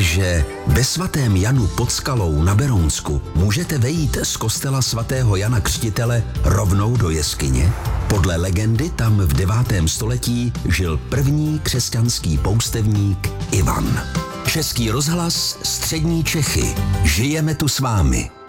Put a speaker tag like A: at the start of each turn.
A: že ve svatém Janu pod Skalou na Berounsku můžete vejít z kostela svatého Jana Křtitele rovnou do jeskyně? Podle legendy tam v 9. století žil první křesťanský poustevník Ivan. Český rozhlas, Střední Čechy. Žijeme tu s vámi.